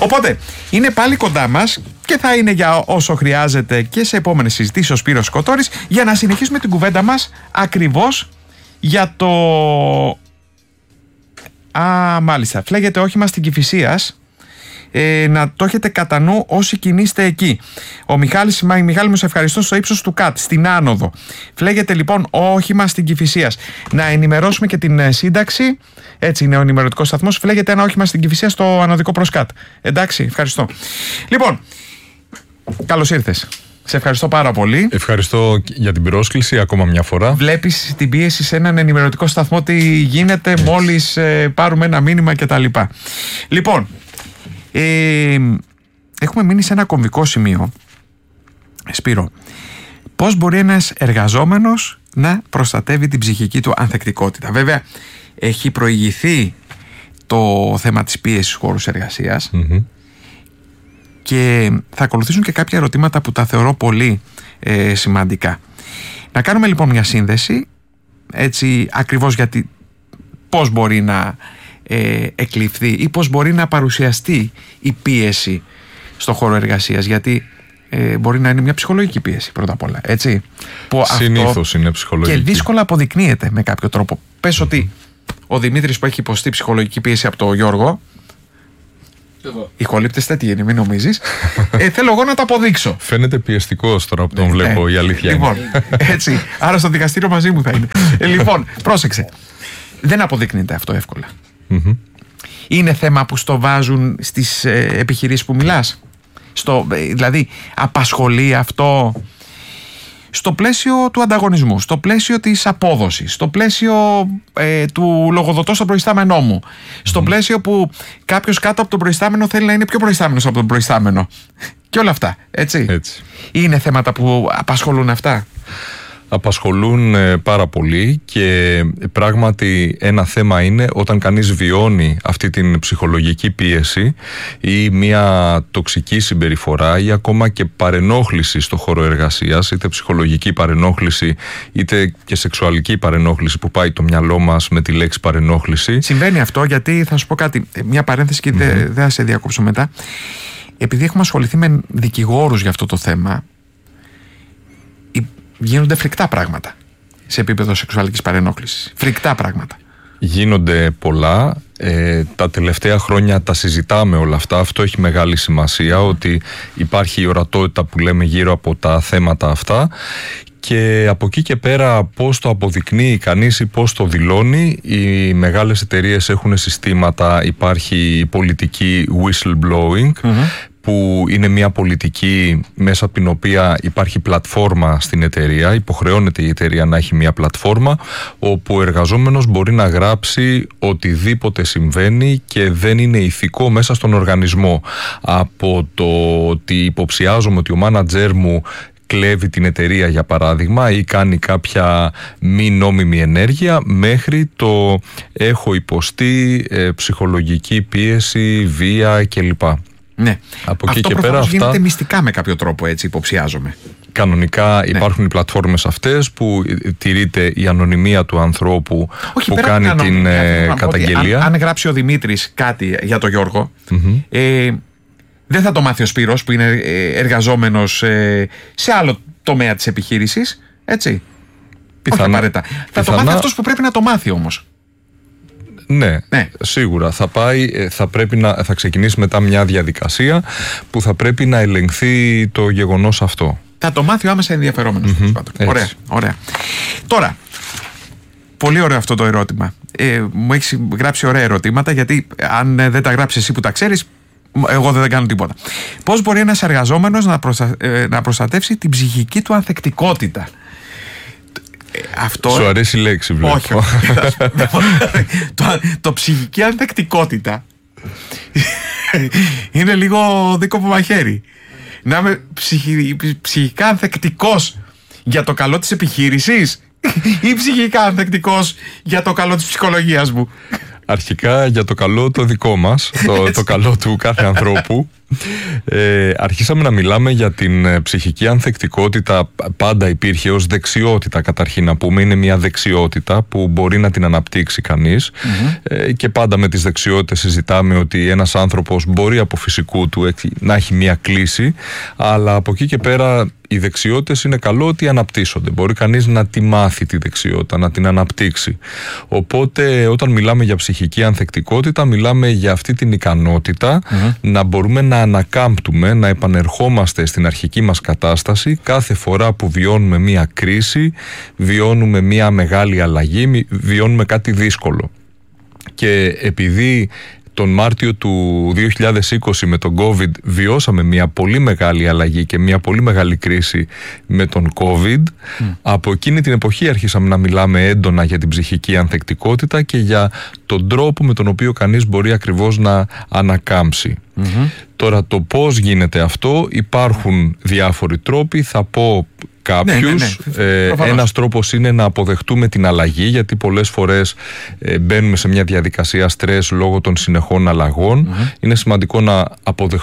Οπότε είναι πάλι κοντά μας και θα είναι για όσο χρειάζεται και σε επόμενες συζητήσεις ο Σπύρος Κοτόρης, για να συνεχίσουμε την κουβέντα μας ακριβώς για το... μάλιστα, φλέγεται όχημα στην Κηφισίας. Να το έχετε κατά νου όσοι κινείστε εκεί. Ο Μιχάλης, Μιχάλη μου, σε ευχαριστώ, στο ύψος του ΚΑΤ, στην άνοδο. Φλέγεται λοιπόν όχημα στην Κηφισίας. Να ενημερώσουμε και την σύνταξη. Έτσι είναι ο ενημερωτικός σταθμός. Φλέγεται ένα όχημα στην Κηφισίας στο ανωδικό προς ΚΑΤ. Εντάξει, ευχαριστώ. Λοιπόν, καλώς ήρθες. Σε ευχαριστώ πάρα πολύ. Ευχαριστώ για την πρόσκληση ακόμα μια φορά. Βλέπεις την πίεση σε έναν ενημερωτικό σταθμό, τι γίνεται μόλις πάρουμε ένα μήνυμα κτλ. Λοιπόν, έχουμε μείνει σε ένα κομβικό σημείο, Σπύρο. Πώς μπορεί ένας εργαζόμενος να προστατεύει την ψυχική του ανθεκτικότητα? Βέβαια, έχει προηγηθεί το θέμα της πίεσης στους χώρους εργασίας, και θα ακολουθήσουν και κάποια ερωτήματα που τα θεωρώ πολύ σημαντικά. Να κάνουμε λοιπόν μια σύνδεση, έτσι, ακριβώς γιατί πώς μπορεί να εκλειφθεί ή πώς μπορεί να παρουσιαστεί η πίεση στο χώρο εργασίας, γιατί μπορεί να είναι μια ψυχολογική πίεση πρώτα απ' όλα, έτσι, που συνήθως είναι ψυχολογική και δύσκολα αποδεικνύεται με κάποιο τρόπο. Πες ότι ο Δημήτρης που έχει υποστεί ψυχολογική πίεση από τον Γιώργο, ηχολήπτες τέτοιοι είναι, μην νομίζεις. Θέλω εγώ να το αποδείξω. Φαίνεται πιεστικός τώρα που τον βλέπω, η αλήθεια λοιπόν, είναι. Έτσι, άρα στο δικαστήριο μαζί μου θα είναι. Λοιπόν, πρόσεξε. Δεν αποδεικνύεται αυτό εύκολα. Είναι θέμα που στο βάζουν στις επιχειρήσεις που μιλάς. Δηλαδή, απασχολεί αυτό στο πλαίσιο του ανταγωνισμού, στο πλαίσιο της απόδοσης, στο πλαίσιο του λογοδοτώ στον προϊστάμενό μου, στο πλαίσιο που κάποιος κάτω από τον προϊστάμενο θέλει να είναι πιο προϊστάμενος από τον προϊστάμενο και όλα αυτά, έτσι. Είναι θέματα που απασχολούν αυτά? Απασχολούν πάρα πολύ, και πράγματι ένα θέμα είναι όταν κανείς βιώνει αυτή την ψυχολογική πίεση ή μια τοξική συμπεριφορά ή ακόμα και παρενόχληση στο χώρο εργασίας, είτε ψυχολογική παρενόχληση είτε και σεξουαλική παρενόχληση, που πάει το μυαλό μας με τη λέξη παρενόχληση. Συμβαίνει αυτό, γιατί θα σου πω κάτι, μια παρένθεση και δεν θα σε διακόψω μετά. Επειδή έχουμε ασχοληθεί με δικηγόρους για αυτό το θέμα, γίνονται φρικτά πράγματα σε επίπεδο σεξουαλικής παρενόχλησης. Φρικτά πράγματα. Γίνονται πολλά. Τα τελευταία χρόνια τα συζητάμε όλα αυτά. Αυτό έχει μεγάλη σημασία, ότι υπάρχει η ορατότητα που λέμε γύρω από τα θέματα αυτά. Και από εκεί και πέρα πώς το αποδεικνύει κανείς ή πώς το δηλώνει, οι μεγάλες εταιρείες έχουν συστήματα. Υπάρχει η πολιτική whistleblowing, που είναι μια πολιτική μέσα από την οποία υπάρχει πλατφόρμα στην εταιρεία. Υποχρεώνεται η εταιρεία να έχει μια πλατφόρμα όπου ο εργαζόμενος μπορεί να γράψει οτιδήποτε συμβαίνει και δεν είναι ηθικό μέσα στον οργανισμό. Από το ότι υποψιάζομαι ότι ο μάνατζέρ μου κλέβει την εταιρεία, για παράδειγμα, ή κάνει κάποια μη νόμιμη ενέργεια, μέχρι το έχω υποστεί ψυχολογική πίεση, βία κλπ. Ναι. Από αυτό και πέρα αυτά γίνεται μυστικά με κάποιο τρόπο, έτσι υποψιάζομαι. Κανονικά υπάρχουν οι πλατφόρμες αυτές που τηρείται η ανωνυμία του ανθρώπου που κάνει την καταγγελία. Αν γράψει ο Δημήτρης κάτι για τον Γιώργο, δεν θα το μάθει ο Σπύρος που είναι εργαζόμενος σε άλλο τομέα της επιχείρησης, έτσι. Πιθανά. Θα το μάθει αυτός που πρέπει να το μάθει όμως. Ναι, σίγουρα θα ξεκινήσει μετά μια διαδικασία που θα πρέπει να ελεγχθεί το γεγονός αυτό. Θα το μάθει ο άμεσα ενδιαφερόμενος. Ωραία. Τώρα, πολύ ωραίο αυτό το ερώτημα. Μου έχεις γράψει ωραία ερωτήματα, γιατί αν δεν τα γράψεις εσύ που τα ξέρεις, εγώ δεν κάνω τίποτα. Πώς μπορεί ένας εργαζόμενος να προστατεύσει την ψυχική του ανθεκτικότητα? Αυτό... Σου αρέσει η λέξη, βλέπω. Όχι. Το ψυχική ανθεκτικότητα είναι λίγο δίκοπο μαχαίρι. Να είμαι ψυχικά ανθεκτικός για το καλό της επιχείρησης ή ψυχικά ανθεκτικός για το καλό της ψυχολογίας μου? Αρχικά για το καλό το δικό μας, το καλό του κάθε ανθρώπου. Αρχίσαμε να μιλάμε για την ψυχική ανθεκτικότητα. Πάντα υπήρχε ως δεξιότητα, καταρχήν να πούμε. Είναι μια δεξιότητα που μπορεί να την αναπτύξει κανείς. Και πάντα με τις δεξιότητες συζητάμε ότι ένας άνθρωπος μπορεί από φυσικού του να έχει μια κλίση, αλλά από εκεί και πέρα οι δεξιότητες είναι καλό ότι αναπτύσσονται. Μπορεί κανείς να τη μάθει τη δεξιότητα, να την αναπτύξει. Οπότε όταν μιλάμε για ψυχική ανθεκτικότητα, μιλάμε για αυτή την ικανότητα να μπορούμε να ανακάμπτουμε, να επανερχόμαστε στην αρχική μας κατάσταση κάθε φορά που βιώνουμε μία κρίση, βιώνουμε μία μεγάλη αλλαγή, βιώνουμε κάτι δύσκολο. Και επειδή τον Μάρτιο του 2020 με τον COVID βιώσαμε μια πολύ μεγάλη αλλαγή και μια πολύ μεγάλη κρίση με τον COVID, από εκείνη την εποχή αρχίσαμε να μιλάμε έντονα για την ψυχική ανθεκτικότητα και για τον τρόπο με τον οποίο κανείς μπορεί ακριβώς να ανακάμψει. Τώρα το πώς γίνεται αυτό, υπάρχουν διάφοροι τρόποι, θα πω κάποιους. Ένας τρόπος είναι να αποδεχτούμε την αλλαγή, γιατί πολλές φορές μπαίνουμε σε μια διαδικασία στρες λόγω των συνεχών αλλαγών. Είναι σημαντικό να αποδεχτούμε